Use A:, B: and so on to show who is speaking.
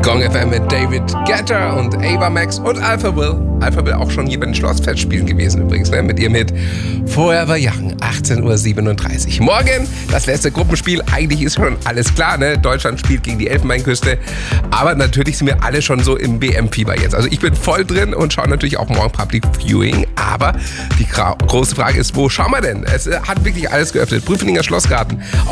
A: Gong FM mit David Guetta und Ava Max und Alpha Will. Alpha Will auch schon hier bei den Schlossfestspielen gewesen übrigens, ne? Mit ihrem Hit Forever Young, 18:37 Uhr. Morgen das letzte Gruppenspiel. Eigentlich ist schon alles klar, ne? Deutschland spielt gegen die Elfenbeinküste. Aber natürlich sind wir alle schon so im WM-Fieber jetzt. Also ich bin voll drin und schaue natürlich auch morgen Public Viewing. Aber die große Frage ist, wo schauen wir denn? Es hat wirklich alles geöffnet. Prüflinger Schlossgarten.